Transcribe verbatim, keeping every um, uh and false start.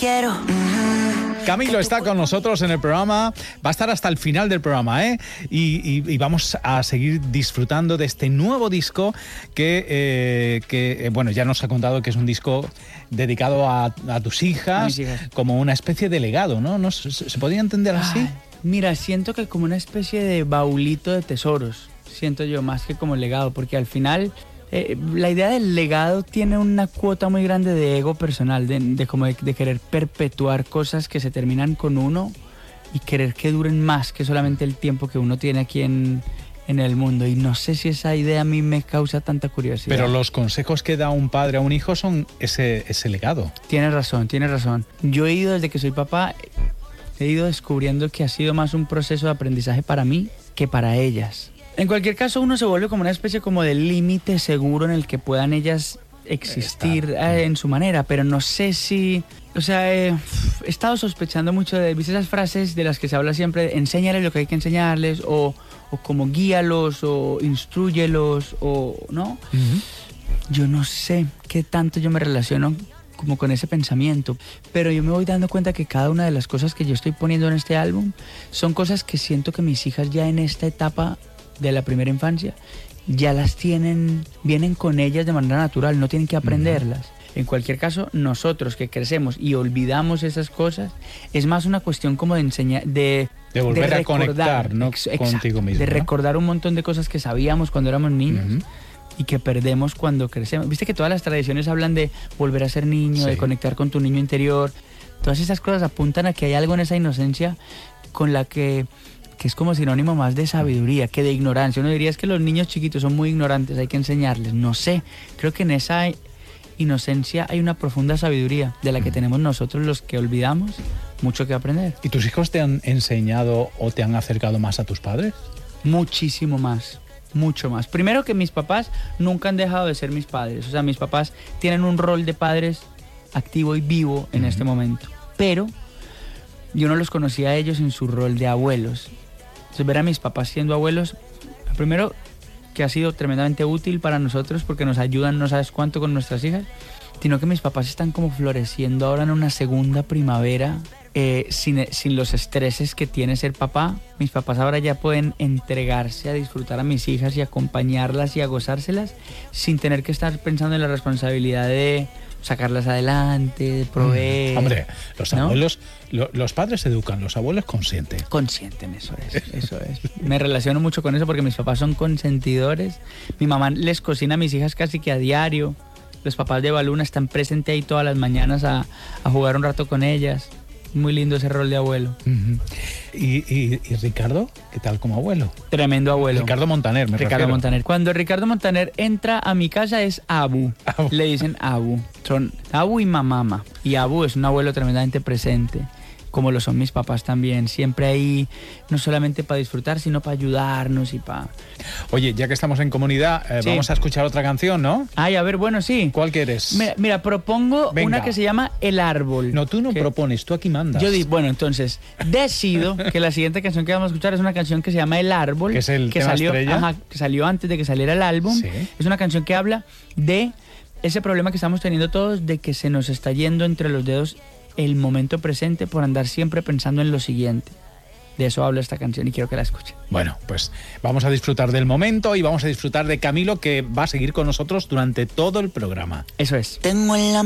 quiero. Mm-hmm. Camilo está con nosotros en el programa, va a estar hasta el final del programa, ¿eh? Y, y, y vamos a seguir disfrutando de este nuevo disco que, eh, que, bueno, ya nos ha contado que es un disco dedicado a, a tus hijas, a mis hijas, como una especie de legado, ¿no? ¿No se, se podría entender así? Ay, mira, siento que como una especie de baulito de tesoros, siento yo, más que como legado, porque al final... Eh, la idea del legado tiene una cuota muy grande de ego personal, de, de, como de, de querer perpetuar cosas que se terminan con uno y querer que duren más que solamente el tiempo que uno tiene aquí en, en el mundo. Y no sé si esa idea a mí me causa tanta curiosidad. Pero los consejos que da un padre a un hijo son ese, ese legado. Tienes razón, tienes razón. Yo he ido desde que soy papá, he ido descubriendo que ha sido más un proceso de aprendizaje para mí que para ellas. En cualquier caso, uno se vuelve como una especie como de límite seguro en el que puedan ellas existir eh, en su manera, pero no sé si... O sea, eh, he estado sospechando mucho de... ¿Viste esas frases de las que se habla siempre? Enséñales lo que hay que enseñarles, o, o como guíalos, o instruyelos, o... ¿no? Uh-huh. Yo no sé qué tanto yo me relaciono como con ese pensamiento, pero yo me voy dando cuenta que cada una de las cosas que yo estoy poniendo en este álbum son cosas que siento que mis hijas ya en esta etapa de la primera infancia ya las tienen, vienen con ellas de manera natural, no tienen que aprenderlas. Uh-huh. En cualquier caso, nosotros que crecemos y olvidamos esas cosas, es más una cuestión como de enseñar, de, de volver de a conectar, ¿no? Ex- Contigo mismo, de ¿no? recordar un montón de cosas que sabíamos cuando éramos niños. Uh-huh. Y que perdemos cuando crecemos. Viste que todas las tradiciones hablan de volver a ser niño, sí, de conectar con tu niño interior. Todas esas cosas apuntan a que hay algo en esa inocencia con la que, que es como sinónimo más de sabiduría que de ignorancia. Uno diría es que los niños chiquitos son muy ignorantes, hay que enseñarles. No sé, creo que en esa inocencia hay una profunda sabiduría de la que tenemos nosotros los que olvidamos mucho que aprender. ¿Y tus hijos te han enseñado o te han acercado más a tus padres? Muchísimo más. Mucho más. Primero que mis papás nunca han dejado de ser mis padres. O sea, mis papás tienen un rol de padres activo y vivo en uh-huh. este momento. Pero yo no los conocía a ellos en su rol de abuelos. Entonces ver a mis papás siendo abuelos, primero que ha sido tremendamente útil para nosotros porque nos ayudan no sabes cuánto con nuestras hijas, sino que mis papás están como floreciendo ahora en una segunda primavera. Eh, sin, sin los estreses que tiene ser papá. Mis papás ahora ya pueden entregarse a disfrutar a mis hijas y acompañarlas y a gozárselas sin tener que estar pensando en la responsabilidad de sacarlas adelante, de proveer. Mm, hombre, los ¿no? abuelos, lo, los padres educan, los abuelos consienten. Consienten, eso es, eso es. Me relaciono mucho con eso porque mis papás son consentidores. Mi mamá les cocina a mis hijas casi que a diario. Los papás de Baluna están presentes ahí todas las mañanas a, a jugar un rato con ellas. Muy lindo ese rol de abuelo. Uh-huh. ¿Y, y, ¿Y Ricardo? ¿Qué tal como abuelo? Tremendo abuelo. Ricardo Montaner, me Ricardo refiero. Montaner. Cuando Ricardo Montaner entra a mi casa es Abu. Abu. Le dicen Abu. Son Abu y Mamama. Y Abu es un abuelo tremendamente presente, como lo son mis papás también. Siempre ahí, no solamente para disfrutar, sino para ayudarnos y para... Oye, ya que estamos en comunidad, eh, sí. vamos a escuchar otra canción, ¿no? Ay, a ver, bueno, sí. ¿Cuál quieres? Mira, mira propongo Venga. una que se llama El Árbol. No, tú no que... propones, tú aquí mandas. Yo digo, bueno, entonces, decido que la siguiente canción que vamos a escuchar es una canción que se llama El Árbol. Que es el que tema salió, estrella. Ajá, que salió antes de que saliera el álbum. Sí. Es una canción que habla de ese problema que estamos teniendo todos, de que se nos está yendo entre los dedos el momento presente por andar siempre pensando en lo siguiente. De eso habla esta canción y quiero que la escuchen. Bueno, pues vamos a disfrutar del momento y vamos a disfrutar de Camilo, que va a seguir con nosotros durante todo el programa. Eso es. Tengo en la